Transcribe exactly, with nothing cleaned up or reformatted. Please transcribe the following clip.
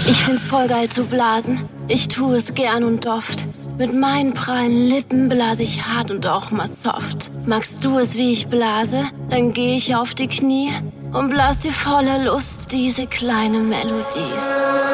Ich find's voll geil zu blasen, ich tu es gern und oft. Mit meinen prallen Lippen blase ich hart und auch mal soft. Magst du es, wie ich blase? Dann geh ich auf die Knie und blas dir voller Lust diese kleine Melodie.